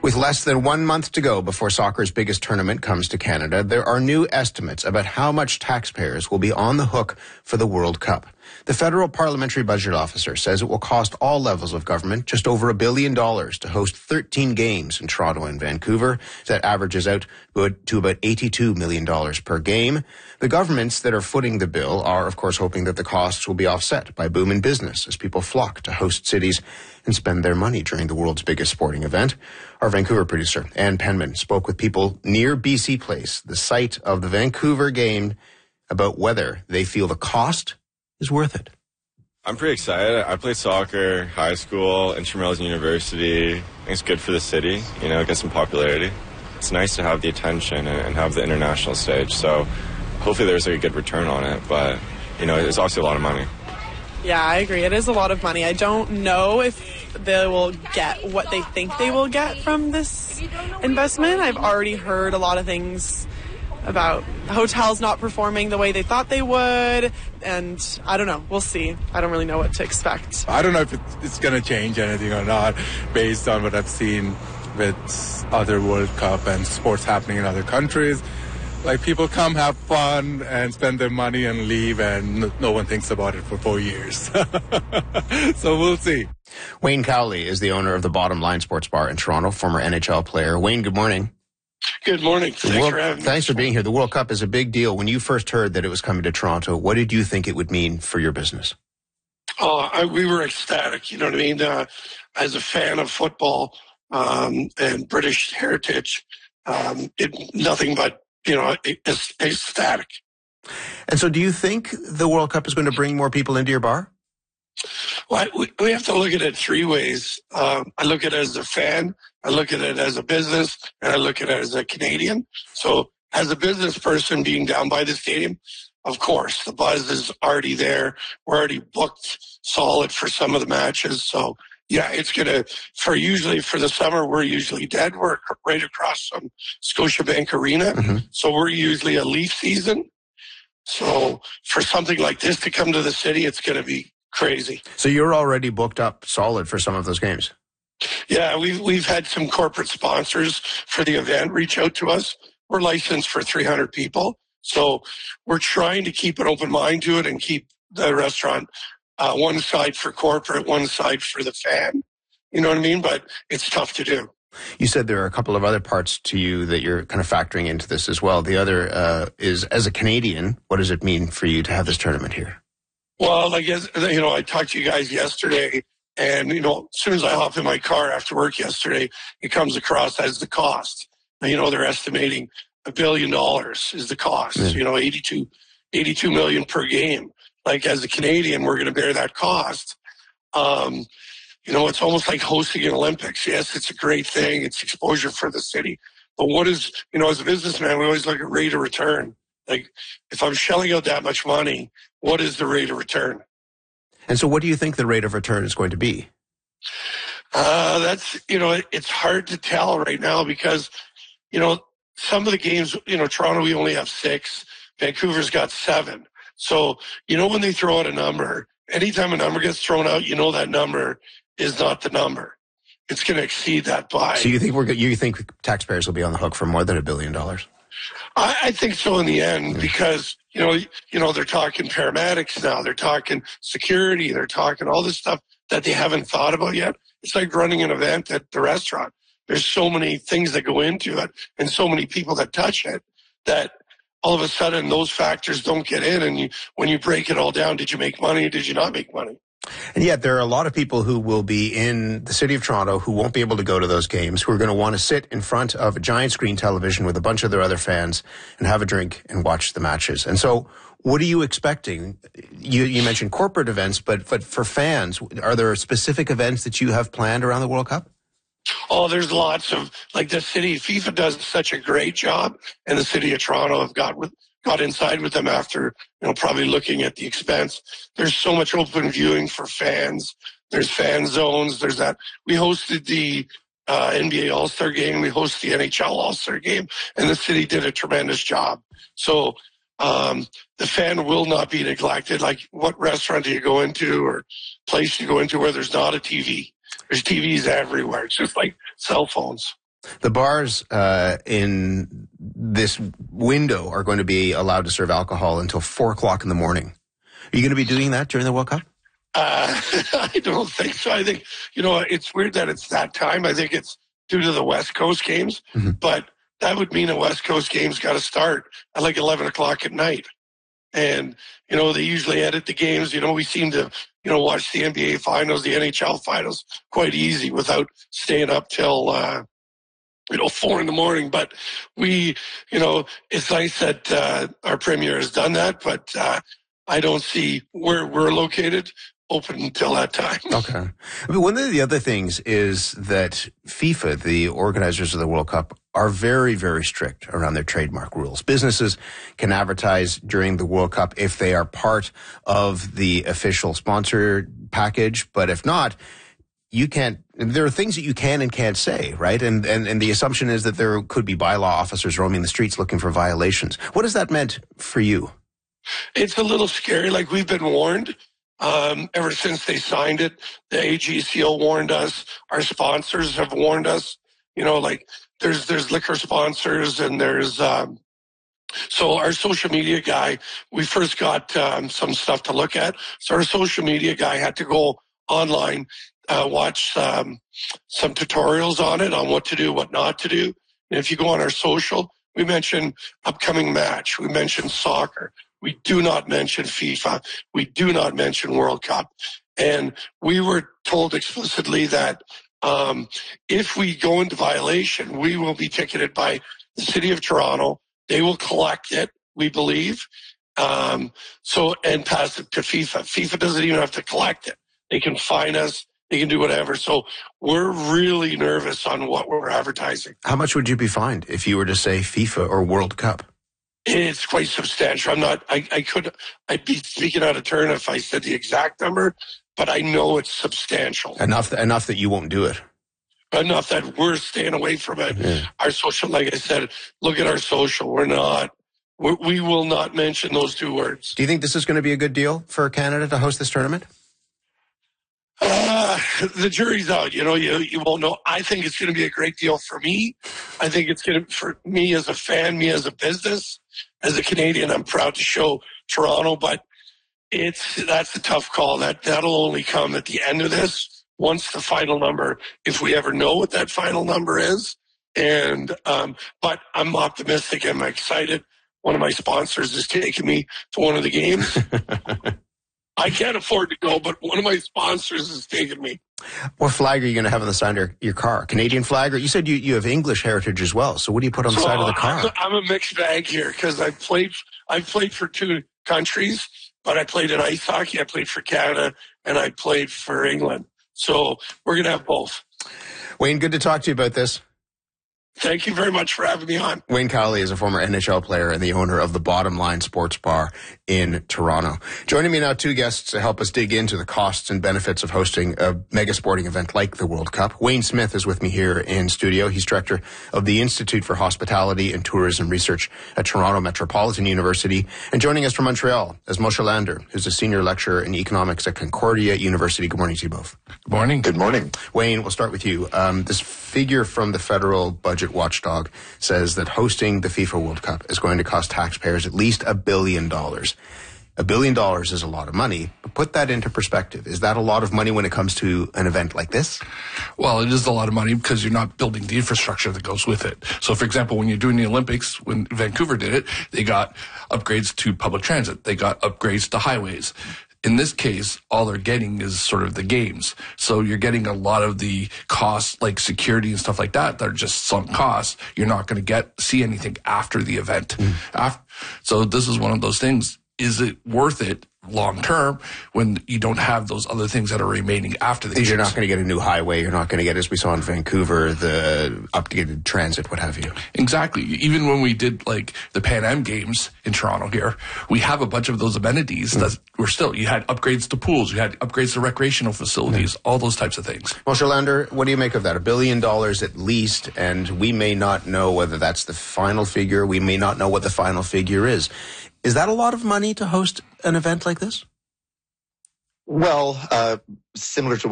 With less than 1 month to go before soccer's biggest tournament comes to Canada, there are new estimates about how much taxpayers will be on the hook for the World Cup. The Federal Parliamentary Budget Officer says it will cost all levels of government just over $1 billion to host 13 games in Toronto and Vancouver. That averages out to about $82 million per game. The governments that are footing the bill are, of course, hoping that the costs will be offset by boom in business as people flock to host cities and spend their money during the world's biggest sporting event. Our Vancouver producer, Ann Penman, spoke with people near BC Place, the site of the Vancouver game, about whether they feel the cost is worth it. I'm pretty excited. I played soccer, high school, intramurals and university. I think it's good for the city, get some popularity. It's nice to have the attention and have the international stage, so hopefully there's a good return on it, but, it's obviously a lot of money. Yeah, I agree. It is a lot of money. I don't know if they will get what they think they will get from this investment. I've already heard a lot of things about hotels not performing the way they thought they would, and I don't know. We'll see. I don't really know what to expect. I don't know if it's going to change anything or not based on what I've seen with other World Cup and sports happening in other countries. Like, people come, have fun, and spend their money and leave, and no one thinks about it for 4 years. So we'll see. Wayne Cowley is the owner of the Bottom Line Sports Bar in Toronto, former NHL player. Wayne, good morning. Good morning. Thanks for having me. Thanks for being here. The World Cup is a big deal. When you first heard that it was coming to Toronto, what did you think it would mean for your business? We were ecstatic, you know what I mean? As a fan of football and British heritage, nothing but, ecstatic. And so do you think the World Cup is going to bring more people into your bar? Well, we have to look at it three ways. I look at it as a fan, I look at it as a business, and I look at it as a Canadian. So as a business person being down by the stadium, of course, the buzz is already there. We're already booked solid for some of the matches. So, yeah, it's going to, for the summer, we're usually dead. We're right across from Scotiabank Arena. Mm-hmm. So we're usually a Leaf season. So for something like this to come to the city, it's going to be crazy. So you're already booked up solid for some of those games? Yeah, we've had some corporate sponsors for the event reach out to us. We're licensed for 300 people. So we're trying to keep an open mind to it and keep the restaurant one side for corporate, one side for the fan. You know what I mean? But it's tough to do. You said there are a couple of other parts to you that you're kind of factoring into this as well. The other is, as a Canadian, what does it mean for you to have this tournament here? Well, I guess, I talked to you guys yesterday, and, as soon as I hop in my car after work yesterday, it comes across as the cost. They're estimating $1 billion is the cost, 82 million per game. Like, as a Canadian, we're going to bear that cost. It's almost like hosting an Olympics. Yes, it's a great thing. It's exposure for the city. But what is, as a businessman, we always look at rate of return. Like, if I'm shelling out that much money, what is the rate of return? And so what do you think the rate of return is going to be? That's, it's hard to tell right now because, some of the games, Toronto, we only have 6. Vancouver's got 7. So, when they throw out a number, anytime a number gets thrown out, that number is not the number. It's going to exceed that by. So you think taxpayers will be on the hook for more than $1 billion? I think so in the end because, they're talking paramedics now. They're talking security. They're talking all this stuff that they haven't thought about yet. It's like running an event at the restaurant. There's so many things that go into it and so many people that touch it that all of a sudden those factors don't get in. And when you break it all down, did you make money? Did you not make money? And yet there are a lot of people who will be in the city of Toronto who won't be able to go to those games, who are going to want to sit in front of a giant screen television with a bunch of their other fans and have a drink and watch the matches. And so what are you expecting? You mentioned corporate events, but for fans, are there specific events that you have planned around the World Cup? Oh, there's lots of, like the city, FIFA does such a great job, and the city of Toronto have got inside with them after, probably looking at the expense. There's so much open viewing for fans. There's fan zones. There's that. We hosted the NBA All-Star Game. We hosted the NHL All-Star Game, and the city did a tremendous job. So the fan will not be neglected. Like, what restaurant do you go into or place you go into where there's not a TV? There's TVs everywhere. It's just like cell phones. The bars in this window are going to be allowed to serve alcohol until 4 o'clock in the morning. Are you going to be doing that during the World Cup? I don't think so. I think, it's weird that it's that time. I think it's due to the West Coast games, but that would mean a West Coast game's got to start at like 11 o'clock at night. And, they usually edit the games. We seem to, watch the NBA finals, the NHL finals quite easy without staying up till, 4 in the morning. But we, it's nice that our premier has done that, but I don't see where we're located open until that time. Okay. I mean, one of the other things is that FIFA, the organizers of the World Cup, are very, very strict around their trademark rules. Businesses can advertise during the World Cup if they are part of the official sponsor package, but if not, you can't. There are things that you can and can't say, right? And the assumption is that there could be bylaw officers roaming the streets looking for violations. What has that meant for you? It's a little scary. Like, we've been warned ever since they signed it. The AGCO warned us. Our sponsors have warned us. There's liquor sponsors, and there's so our social media guy. We first got some stuff to look at. So our social media guy had to go online, watch some tutorials on it, on what to do, what not to do. And if you go on our social, we mention upcoming match. We mention soccer. We do not mention FIFA. We do not mention World Cup. And we were told explicitly that if we go into violation, we will be ticketed by the City of Toronto. They will collect it, we believe, and pass it to FIFA. FIFA doesn't even have to collect it. They can fine us. They can do whatever. So we're really nervous on what we're advertising. How much would you be fined if you were to say FIFA or World Cup? It's quite substantial. I'd be speaking out of turn if I said the exact number, but I know it's substantial. Enough that you won't do it. Enough that we're staying away from it. Yeah. Our social, like I said, look at our social. We will not mention those two words. Do you think this is going to be a good deal for Canada to host this tournament? The jury's out. You won't know. I think it's going to be a great deal for me. I think it's going to, for me as a fan, me as a business, as a Canadian, I'm proud to show Toronto, but that's a tough call. That'll only come at the end of this, once the final number, if we ever know what that final number is. And, but I'm optimistic. I'm excited. One of my sponsors is taking me to one of the games. I can't afford to go, but one of my sponsors is taking me. What flag are you going to have on the side of your car? Canadian flag? Or you said you have English heritage as well. So what do you put on the side of the car? I'm a mixed bag here because I've played for two countries, but I played in ice hockey. I played for Canada and I played for England. So we're going to have both. Wayne, good to talk to you about this. Thank you very much for having me on. Wayne Cowley is a former NHL player and the owner of the Bottom Line Sports Bar in Toronto. Joining me now, two guests to help us dig into the costs and benefits of hosting a mega sporting event like the World Cup. Wayne Smith is with me here in studio. He's director of the Institute for Hospitality and Tourism Research at Toronto Metropolitan University. And joining us from Montreal is Moshe Lander, who's a senior lecturer in economics at Concordia University. Good morning to you both. Good morning. Good morning. Wayne, we'll start with you. This figure from the federal budget watchdog says that hosting the FIFA World Cup is going to cost taxpayers at least $1 billion. $1 billion is a lot of money, but put that into perspective. Is that a lot of money when it comes to an event like this? Well, it is a lot of money because you're not building the infrastructure that goes with it. So, for example, when you're doing the Olympics, when Vancouver did it, they got upgrades to public transit. They got upgrades to highways. In this case, all they're getting is sort of the games. So you're getting a lot of the costs, like security and stuff like that are just sunk costs. You're not going to see anything after the event. So this is one of those things. Is it worth it long term when you don't have those other things that are remaining after the games? You're not going to get a new highway. You're not going to get, as we saw in Vancouver, the updated transit, what have you. Exactly. Even when we did like the Pan Am Games in Toronto here, we have a bunch of those amenities that were still, you had upgrades to pools, you had upgrades to recreational facilities, all those types of things. Moshe Lander, what do you make of that? $1 billion at least, and we may not know whether that's the final figure. We may not know what the final figure is. Is that a lot of money to host an event like this? Well, similar to